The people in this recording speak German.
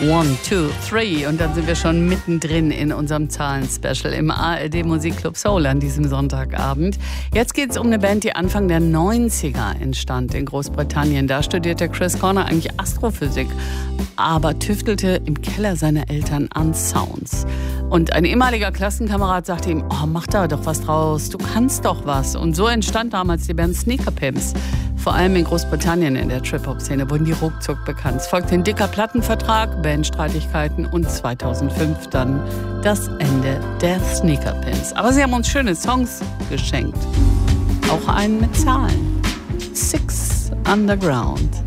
1, 2, 3 und dann sind wir schon mittendrin in unserem Zahlen-Special im ARD Musikclub Soul an diesem Sonntagabend. Jetzt geht es um eine Band, die Anfang der 90er entstand in Großbritannien. Da studierte Chris Corner eigentlich Astrophysik, aber tüftelte im Keller seiner Eltern an Sounds. Und ein ehemaliger Klassenkamerad sagte ihm, oh, mach da doch was draus, du kannst doch was. Und so entstand damals die Band Sneaker Pimps. Vor allem in Großbritannien in der Trip-Hop-Szene wurden die ruckzuck bekannt. Es folgte ein dicker Plattenvertrag, Bandstreitigkeiten und 2005 dann das Ende der Sneaker Pimps. Aber sie haben uns schöne Songs geschenkt. Auch einen mit Zahlen. 6 Underground.